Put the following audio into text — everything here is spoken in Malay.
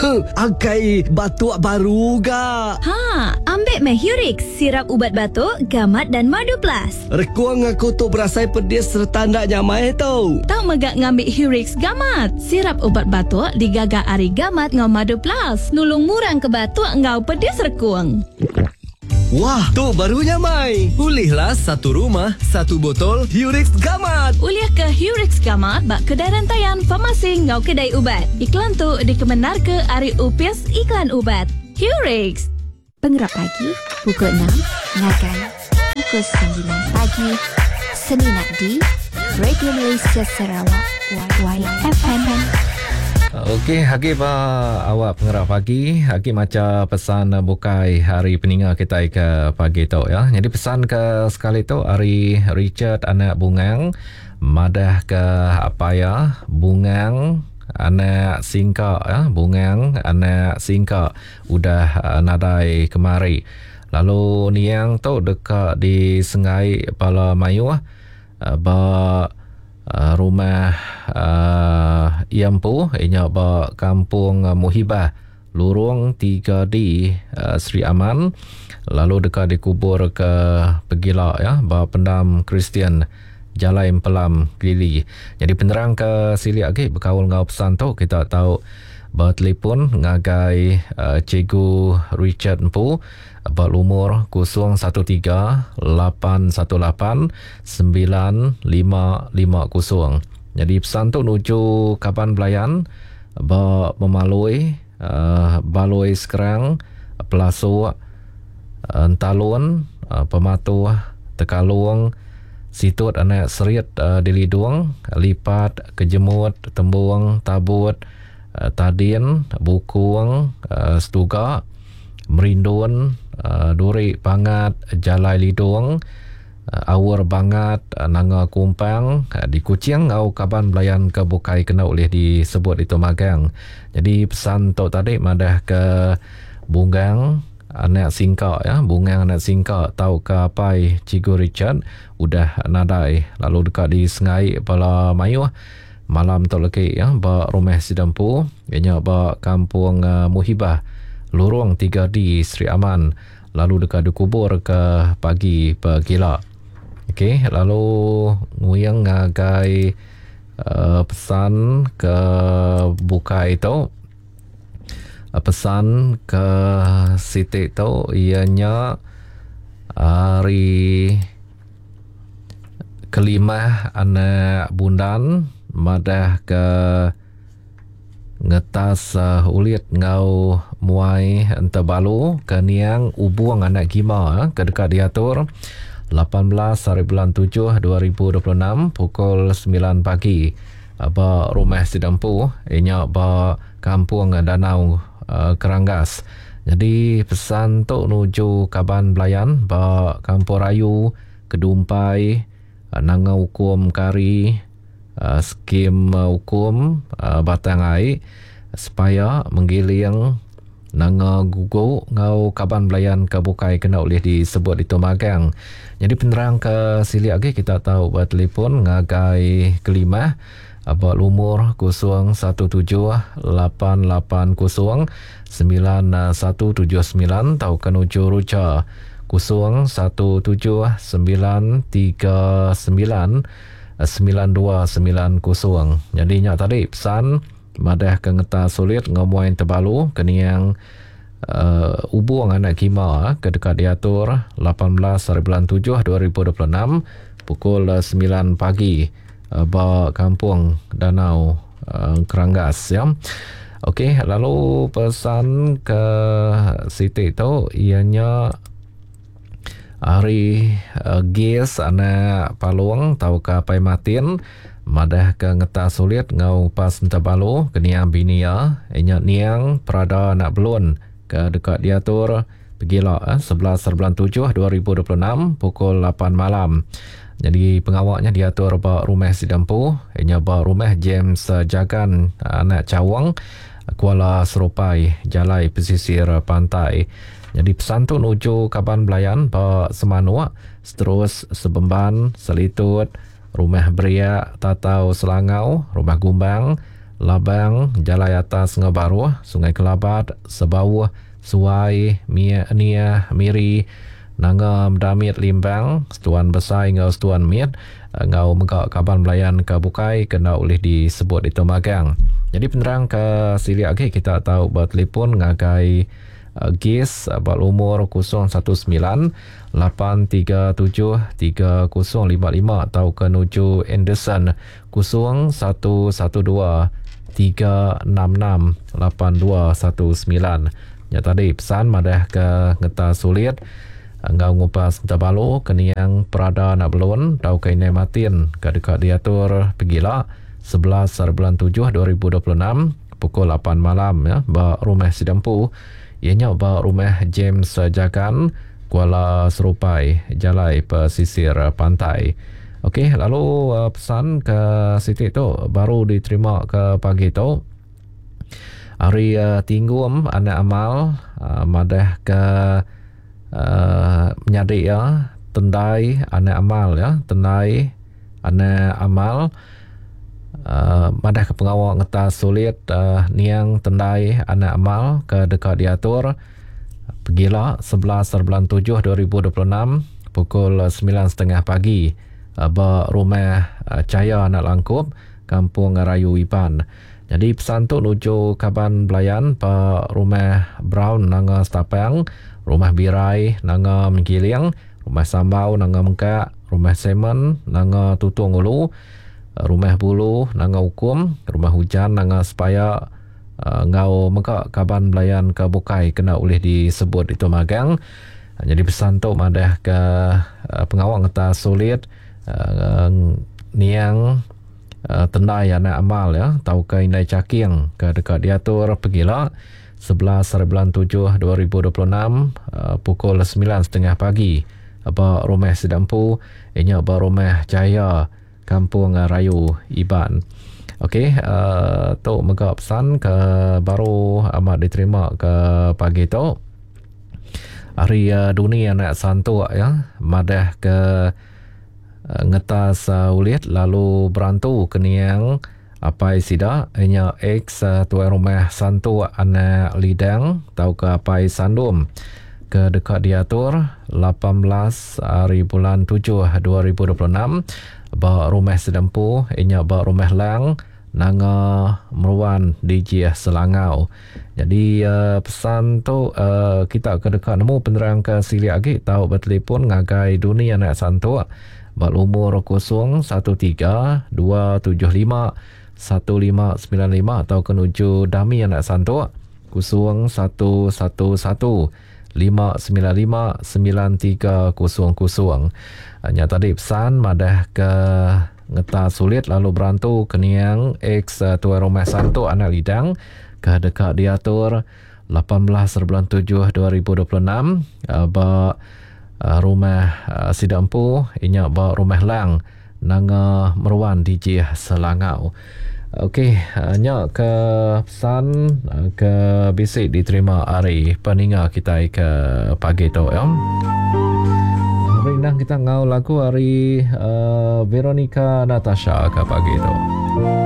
Angkai batuk baru ga. Ambil Hurix, sirap ubat batuk, gamat dan madu plus. Rekuang aku tu berasai pedis serta nak nyamai tau. Tak megak ngambil Hurix gamat. Sirap ubat batuk digagak ari gamat ngau madu plus. Nulung murang ke batuk ngau pedis rekuang. Wah, tu barunya Mai. Pulihlah satu rumah, satu botol Hurix Gamat. Uliah ke Hurix Gamat bak kedai rantaian farmasi ngau kedai ubat. Iklan tu dikemenar ke Ari Upis Iklan Ubat. Hurix. Penggerak pagi, pukul 6, Ngagai, pukul 9 pagi, Senin di Radio Malaysia Sarawak, YFM. Okey, Hakim awak penggerak pagi. Hakim macam pesan bukai hari peninga kita ke pagi tu ya. Jadi pesan ke sekali tu hari Richard anak bungang, madah ke apa ya? Bungang anak singka ya, bungang anak singka udah nadai kemari. Lalu niang tu dekat di Sengai Pala Mayu rumah Iampu inya ba kampung Muhibah lorong 3D Sri Aman, lalu dekat dikubur ke Pegila ya ba pendam Kristian Jalai Pelam Kelili. Jadi penerang ke sili lagi berkaul ngau pesan tu kita tahu bertelefon ngagai Cikgu Richard Empu berumur 013-818-9550. Jadi pesan tu nuju Kaban Belayan melalui Baloi Sekerang, Pelasuk, Entalun, Pematuh, Tekalung, Situt anak Serit Dilidung, Lipat, Kejemut, Tembung, Tabut, Tadin, Bukung, Stuga, Merindun, Duri Pangat, Jalai Lidung, Awur Bangat, Nanga Kumpang, di Kuching ngau Kaban Belayan ke Bukai kena oleh disebut itu magang. Jadi pesan tu tadi madah ke Bungang anak singka ya, Bungang anak singka tahu ke apa Cikgu Richard udah nadai. Lalu dekat di Sengai Pala Mayu malam tu lagi ya ba rumah Sidampu ianya ba kampung Muhibah lorong 3D Sri Aman, lalu dekat dikubur ke pagi Pegila. Okey, lalu nguyang ngagai pesan ke buka itu pesan ke Siti tu ianya hari kelima anak bundan madah ke ngetas ulit ngau muai Entabalu ke niang ubuang anak gima ke dekat diatur 18 hari bulan 7 2026 pukul 9 pagi ba rumah Sidampu inya ba kampung Danau Keranggas. Jadi pesan tu nuju Kaban Belayan ba Kampung Rayu, Kedumpai, Nanga Hukum Kari, skim hukum Batangai supaya menggiling Nanga Gugu ngau Kaban Belayan ke Bukai kena oleh disebut itu magang. Jadi penerang ke sili lagi kita tahu buat telefon ngagai kelima abad umur 0178809179 tahu kenuju ruca 0179399290. Jadi nyak tadi pesan madah ke ngeta sulit ngomuain Tebalu keniang ubuang anak kima ke dekat diatur 18 hari bulan 7 2026 pukul 9 pagi ba kampung Danau Keranggas ya. Okey, lalu pesan ke Siti tu ianya hari Gis anak Palung tahu ke Pai Matin madah ke ngeta sulit ngau pas Tebalu keniang binia inya niang Prada anak Belun ke dekat diatur Pegila 11 bulan 7 2026 pukul 8 malam. Jadi pengawaknya diatur ba rumah Sidampu inya ba rumah James Jagan anak Cawang Kuala Seropai Jalai pesisir pantai. Jadi pesan tu nuju Kaban Belayan ba Semanua seterus Sebemban Selitut Rumah Beria Tatau Selangau Rumah Gumbang Labang, Jalai Atas Ngabaru, Sungai Kelabat, Sebawah, Suai, Nia, Miri, Nangam, Damit, Limbang, Setuan Besar hingga Setuan Mit, ngau megak Kaban Belayan ke Bukai kena boleh disebut itu magang. Jadi penerang ke sili lagi kita tahu bertelefon ngagai GIS berumur 019-837-3055 atau ke nuju Anderson 0112-366-8219. Ya tadi pesan madah ke ngeta sulit ngau ngupas tabalu keniang perada nak belon tau kainai matin ke dekat diatur pegila 11/7/2026 pukul 8 malam ya ba rumah Sidampu ianya ba rumah James Jagan Kuala Serupai Jalai pesisir pantai. Okey, lalu pesan ke Siti tu baru diterima ke pagi tu. Hari tinggum anak amal madah ke menyadik ya tendai anak amal ya tendai anak amal madah ke pengawal ngetas sulit niang tendai anak amal ke dekat diatur pegila 11/7/2026 pukul 9.30 pagi ba rumah Cahaya anak Langkup Kampung Rayu Iban. Jadi pesan tu nuju Kaban Belayan pa rumah Brown nanga Stapang, rumah Birai nanga Mengkiliang, rumah Sambau nanga Mengkak, rumah Semen nanga Tutung Ulu, rumah Bulu nanga Hukum, rumah Hujan nanga Sepaya ngau Mengkak Kaban Belayan ke Bukai kena boleh disebut itu magang. Jadi pesan tu madah ke pengawal ngeta sulit niang tendai anak amal ya tau ke Indai Caking ke dekat diatur pegila 11/7/2026 pukul 9.30 pagi apa rumah Sidampu ianya apa rumah Cahaya Kampung Rayu Iban. Okey, tu megak pesan ke baru amat diterima ke pagi tu. Hari dunia anak santu ya madah ke ngetas ulit lalu berantu keniang apa sida ianya X tuai rumah santu anak lidang tau ke apa sandum ke dekat diatur 18 hari bulan 7 2026 ba rumah Sidampu ianya ba rumah Lang nanga Meruan DJ Selangau. Jadi pesan tu kita ke dekat nemu penerang ke sili lagi tahu bertelefon ngagai dunia anak santu berumur 0132751595 atau kenuju Dami anak santu 011159593000. Hanya tadi pesan madah ke ngeta sulit lalu berantu keniang X tuai rumah santu anak lidang ke dekat diatur 18/7/2026 ba rumah Sidampu inya ba rumah Lang nanga Meruan DJ Selangau. Okey, hanya ke pesan ke bisik diterima hari peninga kita ke pagi tu ya. Hari nang kita ngau lagu hari Veronica Natasha ke pagi tu.